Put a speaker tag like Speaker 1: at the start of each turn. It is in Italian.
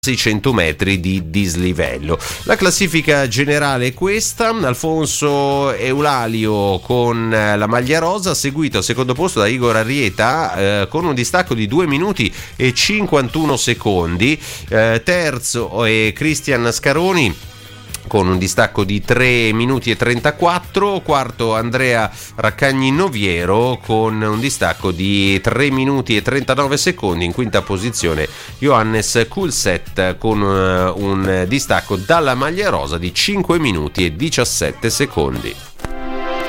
Speaker 1: 600 metri di dislivello. La classifica generale è questa: Alfonso Eulalio con la maglia rosa, seguito al secondo posto da Igor Arrieta con un distacco di 2 minuti e 51 secondi, terzo è Cristian Scaroni con un distacco di 3 minuti e 34, quarto Andrea Raccagni Noviero con un distacco di 3 minuti e 39 secondi, in quinta posizione Johannes Kulset con un distacco dalla maglia rosa di 5 minuti e 17 secondi.